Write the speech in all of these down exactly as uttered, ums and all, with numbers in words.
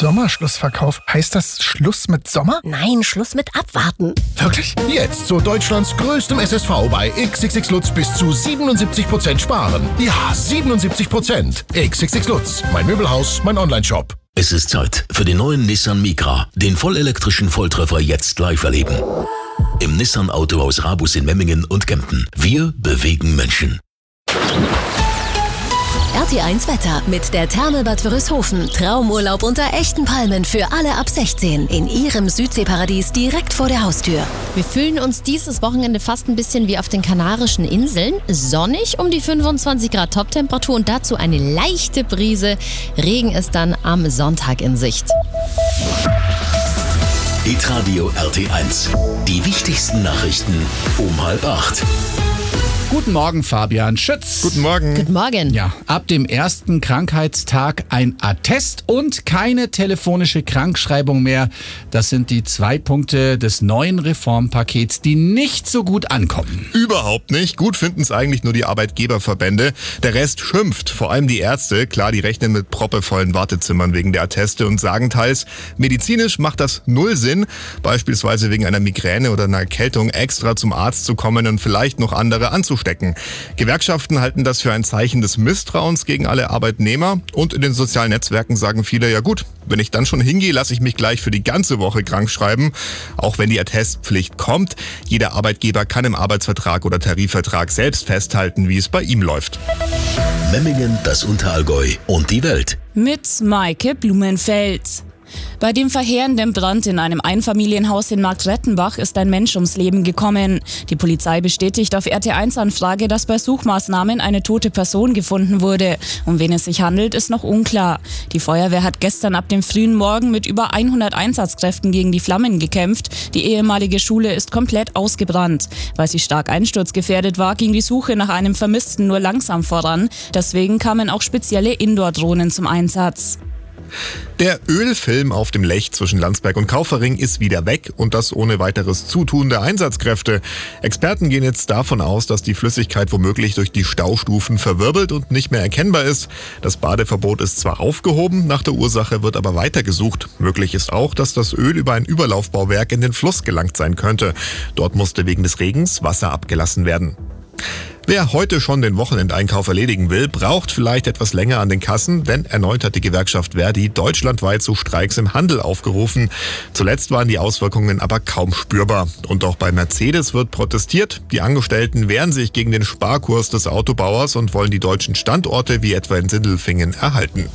Sommerschlussverkauf. Heißt das Schluss mit Sommer? Nein, Schluss mit Abwarten. Wirklich? Jetzt zu Deutschlands größtem S S V bei X X X Lutz bis zu siebenundsiebzig Prozent sparen. Ja, siebenundsiebzig Prozent. X X X Lutz, mein Möbelhaus, mein Onlineshop. Es ist Zeit für den neuen Nissan Micra, den vollelektrischen Volltreffer jetzt live erleben. Im Nissan Autohaus Rabus in Memmingen und Kempten. Wir bewegen Menschen. R T eins Wetter mit der Therme Bad Wörishofen. Traumurlaub unter echten Palmen für alle ab sechzehn. In ihrem Südseeparadies direkt vor der Haustür. Wir fühlen uns dieses Wochenende fast ein bisschen wie auf den Kanarischen Inseln. Sonnig um die fünfundzwanzig Grad Toptemperatur und dazu eine leichte Brise. Regen ist dann am Sonntag in Sicht. Hitradio R T eins. Die wichtigsten Nachrichten um halb acht. Guten Morgen, Fabian Schütz. Guten Morgen. Guten Morgen. Ja, ab dem ersten Krankheitstag ein Attest und keine telefonische Krankschreibung mehr. Das sind die zwei Punkte des neuen Reformpakets, die nicht so gut ankommen. Überhaupt nicht. Gut finden es eigentlich nur die Arbeitgeberverbände. Der Rest schimpft, vor allem die Ärzte. Klar, die rechnen mit proppevollen Wartezimmern wegen der Atteste und sagen teils, medizinisch macht das null Sinn, beispielsweise wegen einer Migräne oder einer Erkältung extra zum Arzt zu kommen und vielleicht noch andere anzustecken. Gewerkschaften halten das für ein Zeichen des Misstrauens gegen alle Arbeitnehmer und in den sozialen Netzwerken sagen viele, ja gut, wenn ich dann schon hingehe, lasse ich mich gleich für die ganze Woche krank schreiben. Auch wenn die Attestpflicht kommt, jeder Arbeitgeber kann im Arbeitsvertrag oder Tarifvertrag selbst festhalten, wie es bei ihm läuft. Memmingen, das Unterallgäu und die Welt. Mit Maike Blumenfeld. Bei dem verheerenden Brand in einem Einfamilienhaus in Marktrettenbach ist ein Mensch ums Leben gekommen. Die Polizei bestätigt auf R T eins Anfrage, dass bei Suchmaßnahmen eine tote Person gefunden wurde. Um wen es sich handelt, ist noch unklar. Die Feuerwehr hat gestern ab dem frühen Morgen mit über hundert Einsatzkräften gegen die Flammen gekämpft. Die ehemalige Schule ist komplett ausgebrannt. Weil sie stark einsturzgefährdet war, ging die Suche nach einem Vermissten nur langsam voran. Deswegen kamen auch spezielle Indoor-Drohnen zum Einsatz. Der Ölfilm auf dem Lech zwischen Landsberg und Kaufering ist wieder weg und das ohne weiteres Zutun der Einsatzkräfte. Experten gehen jetzt davon aus, dass die Flüssigkeit womöglich durch die Staustufen verwirbelt und nicht mehr erkennbar ist. Das Badeverbot ist zwar aufgehoben, nach der Ursache wird aber weitergesucht. Möglich ist auch, dass das Öl über ein Überlaufbauwerk in den Fluss gelangt sein könnte. Dort musste wegen des Regens Wasser abgelassen werden. Wer heute schon den Wochenendeinkauf erledigen will, braucht vielleicht etwas länger an den Kassen, denn erneut hat die Gewerkschaft Verdi deutschlandweit zu Streiks im Handel aufgerufen. Zuletzt waren die Auswirkungen aber kaum spürbar. Und auch bei Mercedes wird protestiert. Die Angestellten wehren sich gegen den Sparkurs des Autobauers und wollen die deutschen Standorte wie etwa in Sindelfingen erhalten.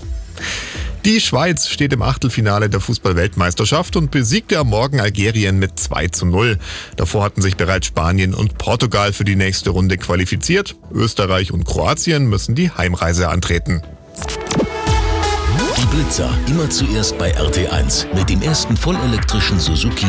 Die Schweiz steht im Achtelfinale der Fußball-Weltmeisterschaft und besiegte am Morgen Algerien mit zwei zu null. Davor hatten sich bereits Spanien und Portugal für die nächste Runde qualifiziert. Österreich und Kroatien müssen die Heimreise antreten. Die Blitzer immer zuerst bei R T eins mit dem ersten vollelektrischen Suzuki